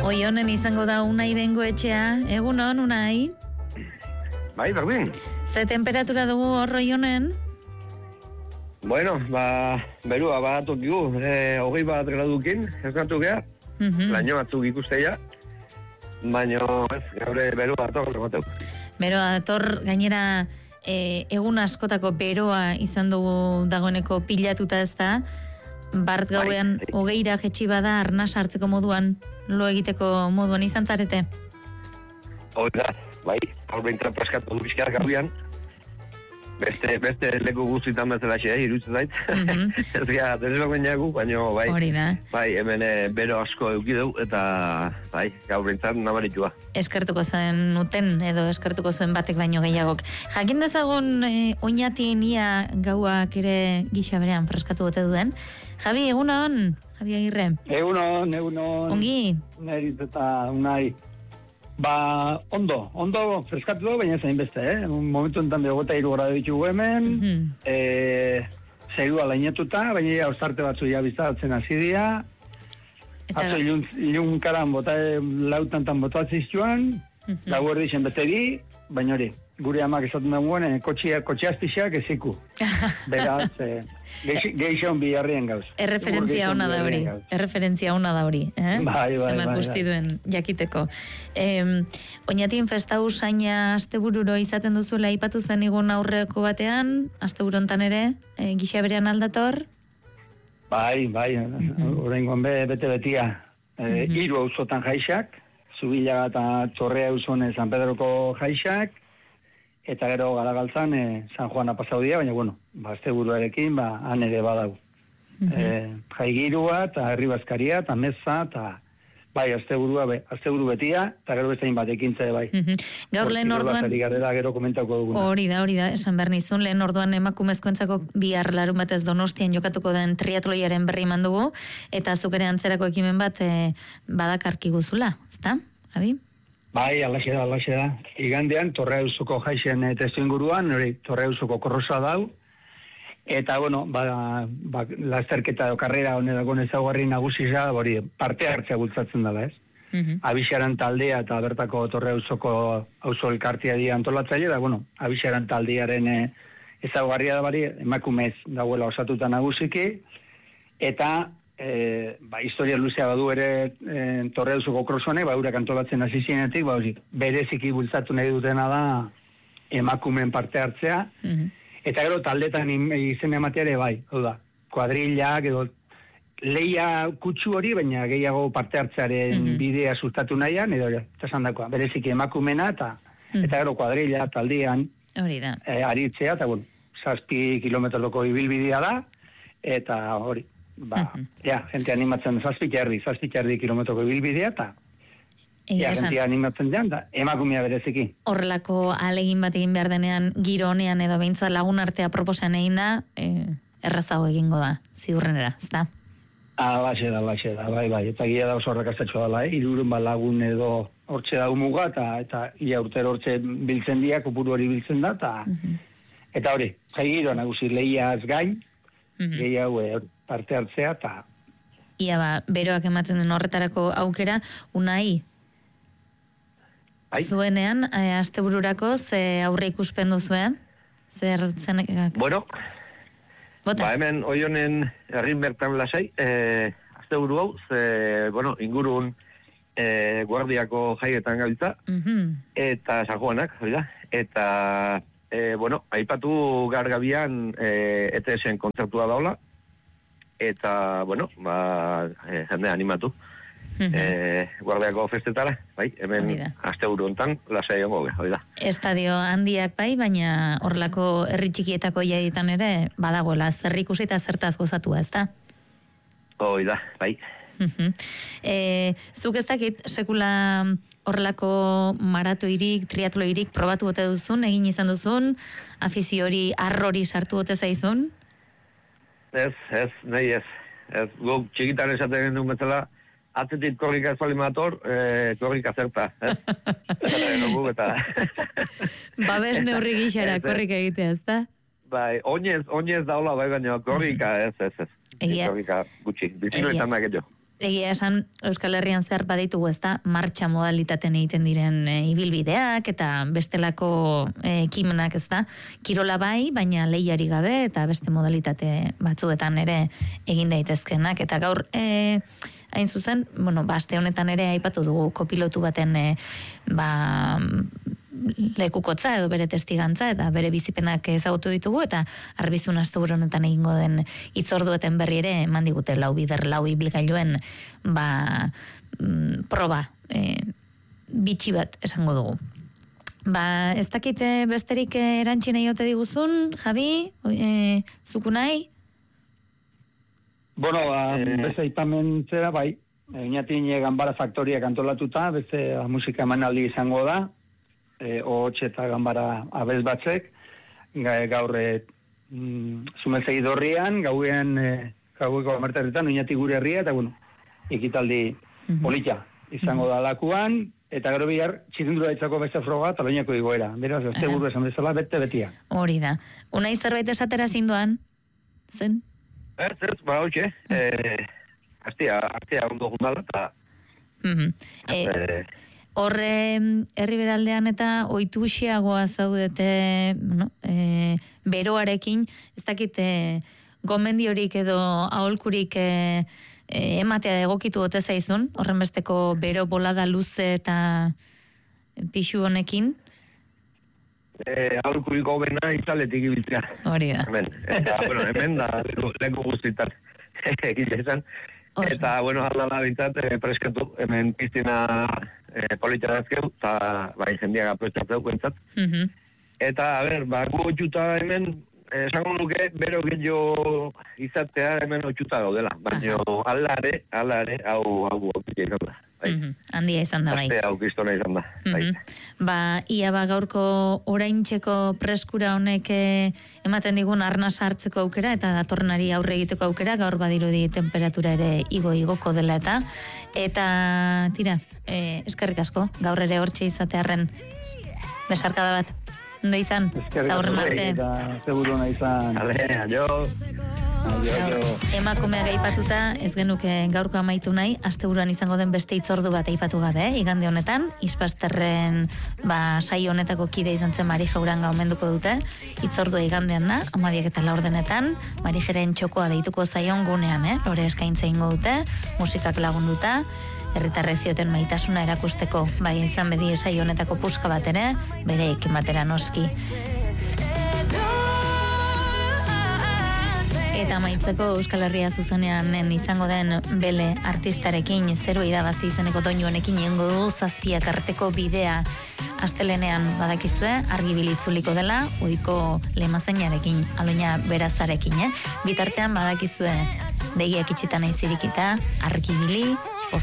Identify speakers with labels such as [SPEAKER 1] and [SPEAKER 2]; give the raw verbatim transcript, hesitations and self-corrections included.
[SPEAKER 1] Oionen izango da Unai Bengoetxea. Egunon, Unai?
[SPEAKER 2] Bai, berdin.
[SPEAKER 1] Ze temperatura dugu hor Oionen?
[SPEAKER 2] Bueno, ba, berua bat okigu, e, hogei bat gradukin, ez natu geha, mm-hmm. Laino batzuk ikusteia, baina ez, gaure berua ator, bateu.
[SPEAKER 1] Beroa ator, gainera e, egun askotako beroa izan dugu dagoeneko pilatuta ez da, bart gauean bai, hogeira jetxi bada arnasa hartzeko moduan, lo egiteko moduan izan zarete?
[SPEAKER 2] Oida, bai, hor behintzat praskatu du bizkiak gauean, beste, beste leku guztietan bezala xe, irutzen zait, mm-hmm. ez gara, deslogen jagu, baina bai, bai, hemen bero asko eukideu, eta bai, gaur behintzat nabaritua.
[SPEAKER 1] Eskertuko zen uten, edo eskertuko zuen batek baino gehiagok. Jakin dezagun e, oinatien ia gauak ere gisa berean freskatu bote duen. Javi, egunon, Javi Agirre.
[SPEAKER 3] Egunon, egunon.
[SPEAKER 1] Ongi?
[SPEAKER 3] Neriz eta Unai. Ba, ondo, ondo freskatu dugu, baina zain beste, eh? Momentu enten begota iru gradu ditugu hemen, mm-hmm. e, zeirua lainetuta, baina ja ostarte batzu ja biztatzen hasi dira. Eta... Atzo ilun, ilun karan bota, lautantan botatziztuan, mm-hmm. Lau erdi zen beteri, baina hori, gure amak esaten dagoen, eh, kotxeaztixak eziku. Beraz, eh, geixon biharrien gauz.
[SPEAKER 1] Erreferentzia ona da hori. Erreferentzia ona da hori. Eh?
[SPEAKER 3] Bai, bai,
[SPEAKER 1] Zemat
[SPEAKER 3] bai,
[SPEAKER 1] guzti
[SPEAKER 3] bai.
[SPEAKER 1] duen jakiteko. Eh, Oñatin festau saina astebururo izaten duzuela aipatu zen igun aurreko batean, asteburontan ere, eh, gisa berean aldator?
[SPEAKER 3] Bai, bai, mm-hmm. Oraingoan be, bete-betia. Eh, mm-hmm. Hiru auzotan jaixak, Zubila eta Txorrea auzone San Pedroko jaixak, eta gero Garagaltzan eh, San Juana pasau dia, baina, bueno, ba, asteburuarekin, ba, han ere badau. Mm-hmm. Eh, jaigirua, eta herri bazkaria, eta meza, eta bai, asteburua, be, asteburu betia, eta gero bestein bat ekintze, bai.
[SPEAKER 1] Mm-hmm. Gaur lehen orduan...
[SPEAKER 3] Garela, gero komentauko duguna.
[SPEAKER 1] Hori da, hori da, esan behar nizun, lehen orduan emakumezkoentzako bihar larun batez Donostian jokatuko den triatloiaren berri eman dugu, eta zuk ere antzerako ekimen bat eh, badakarki guzula, ezta, Javi?
[SPEAKER 3] Bai, alaxe da, alaxe da. Igandean, Torreuzuko jaixen e, testu inguruan, hori Torreuzuko korrosa dau, eta, bueno, ba, ba, lasterketa o karrera honetako ezaugarri nagusia, hori, parte hartzea bultzatzen dela, ez? Mm-hmm. Abixaran taldea eta bertako Torreuzoko auzo elkartia di antolatzaile, da, bueno, Abixaran taldearen e, ezaugarria da bari, emakumez dauela osatuta nagusiki, eta E, ba, historia luzea badu ere e, Torreuzuko krosone, ba, urak antolatzen hasi zinetik, ba, bereziki bultzatu nahi dutena da emakumen parte hartzea, mm-hmm. Eta gero taldetan izen ematea ere bai, hau da, kuadrillak edo leia kutsu hori, baina gehiago parte hartzearen mm-hmm. bidea sustatu nahian, edo eta esan dakoa, bereziki emakumena, eta, mm-hmm. eta gero kuadrilla taldean
[SPEAKER 1] hori da.
[SPEAKER 3] E, aritzea, eta bueno, zazpi kilometroko ibilbidea da, eta hori. Ba, uh-huh. ja, gente animatzen zazpik erdi, zazpik erdi kilometroko bilbidea, eta ja, gente animatzen jan, da, emakumea bereziki.
[SPEAKER 1] Horrelako alegin bat egin behar denean, giro honean edo behintzat lagun artea proposan egin da, eh, errazago egingo da, ziurrenera, ez da?
[SPEAKER 3] Alaxe da, alaxe da, bai, bai, eta gira da oso horrekastatxoa dela, eh? Irurun bat lagun edo hortxe da umuga, eta, eta ia urtero hortxe biltzen dia, kopuru hori biltzen da, eta, uh-huh. Eta hori, jai giro nagusi lehiaz gain, uh-huh. Gehiago hori. Parte hartzea, eta...
[SPEAKER 1] Ia ba, beroak ematen den horretarako aukera, Unai, Ai. Zuenean, e, astebururako, ze aurre ikuspen duzuen? Zer zenek...
[SPEAKER 2] Bueno,
[SPEAKER 1] Bota.
[SPEAKER 2] Ba hemen Oionen herrin bertan lasai, e, asteburu hau, ze, bueno, ingurun e, guardiako jaietan gabiltza, mm-hmm. Eta San Juanak, hori da, eta, e, bueno, aipatu gargabian e, E T S-en kontzertua daula, eta, bueno, ba, e, jende animatu. Mm-hmm. E, guardiako festetara, bai, hemen asteburu hontan lasai ongo, hori da.
[SPEAKER 1] Estadio handiak bai, baina horrelako herri txikietako jaitan ere badagoela, zer ikusi eta zertaz gozatua, ezta?
[SPEAKER 2] Hori da, bai.
[SPEAKER 1] Mm-hmm. E, zuk ez dakit sekula horrelako maratoirik, triatloirik probatu bote duzun, egin izan duzun, afizio hori, arrori sartu bote zaizun?
[SPEAKER 2] Ez, ez, nahi ez. Ez, guk txikitan esaten genuen bezala, atzetik korrika ez bali mator, eh, korrika zerta. Eh? eta...
[SPEAKER 1] Babes neurri gixara korrika egitea, ez da?
[SPEAKER 2] Bai, oinez, oinez daula, bai, baina korrika, ez, ez, ez.
[SPEAKER 1] Egia.
[SPEAKER 2] Korrika gutxi, bizinoetan da gehiago.
[SPEAKER 1] egia esan Euskal Herrian zer baditugu ezta, martxa modalitaten egiten diren e, ibilbideak eta bestelako e, ekimenak ezta, kirola bai, baina lehiari gabe eta beste modalitate batzuetan ere egin daitezkenak, eta gaur e, hain zuzen, bueno, ba, aste honetan ere aipatu dugu kopilotu baten e, ba, lekukotza edo bere testigantza eta bere bizipenak ezagutu ditugu, eta Arbizun asteburu honetan egingo den hitzordueten berri ere eman digute lau bider lau ibilgailuen ba, mm, proba e, bitxi bat esango dugu. Ba, ez dakite besterik erantzi nahi ote diguzun, Javi, e, zuku nahi?
[SPEAKER 3] Bueno, ba, beste aipamen zera, bai, Oñatin Ganbara Faktoriak antolatuta, beste musika emanaldi izango da, e, Ohotx eta Ganbara abez batzek, gaur e, mm, Zumeltzegi dorrian, gauen e, gaueko amarterretan, Oñati gure herria, eta bueno, ekitaldi mm-hmm. polita izango mm-hmm. da lakuan, eta gero bihar, txirindura ditzako beste froga, taloinako igoera. Beraz, azte buru esan bezala, bete betia.
[SPEAKER 1] Hori da. Unai zerbait esatera zinduan? Zen?
[SPEAKER 2] Ez, ez, ba, hoxe, eh, aztea, aztea ondo gundala, eta...
[SPEAKER 1] Mm-hmm. E, Horre, herri beraldean eta oituxiagoa zaudete, bueno, e, beroarekin, ez dakit e, gomendiorik edo aholkurik e, e, ematea egokitu ote zaizun, horren besteko bero bolada luze eta pixu honekin?
[SPEAKER 2] E, aholkuriko bena izaletik ibiltzea.
[SPEAKER 1] Hori da.
[SPEAKER 2] Hemen, eta, bueno, hemen da, leku guztitan egite esan. Eta, bueno, aldala bintzat, eh, preskatu, hemen piztina eh, politera ezkeu, eta bai, jendeak aproetxatzeu kuentzat. Mm-hmm. Eta, a ber, ba, gu otxuta hemen, eh, esango nuke, bero gehiago izatea hemen otxuta gaudela. Baina, alare, alare, hau, hau, hau, izan da.
[SPEAKER 1] Mm-hmm. Handia izan da, bai.
[SPEAKER 2] Azte hau kristona izan da.
[SPEAKER 1] Mm-hmm. Ba, ia ba, gaurko oraintxeko preskura honek ematen digun arnaz hartzeko aukera, eta datornari aurre egiteko aukera, gaur badirudi temperatura ere igo-igoko dela eta. Eta, tira, e, eskerrik asko, gaur ere hortxe izatearren besarkada bat. Ondo izan, eta horren arte.
[SPEAKER 3] Eta seguru nahi izan.
[SPEAKER 2] Ale, adio.
[SPEAKER 1] Emakumea gaipatuta, ez genuke gaurko amaitu nahi, asteburuan izango den beste hitzordu bat aipatu gabe, eh? Igande honetan, Ispasterren ba, saio honetako kide izan zen Mari Jauranga omenduko dute, hitzordua igandean da, hamabiak eta laurdenetan, Mari Jeren txokoa deituko zaion gunean, eh? Lore eskaintza ingo dute, musikak lagunduta, herritarrek zioten maitasuna erakusteko, bai izan bedi saio honetako puska bat ere, bere ekin batera noski. Eta maitzeko Euskal Herria zuzenean izango den bele artistarekin zeru irabazi izeneko doinu honekin ingo du zazpiak arteko bidea astelenean badakizue argibilitzuliko dela ohiko lemazainarekin aloina berazarekin, eh? Bitartean badakizue begiak itxita nahi zirikita argibili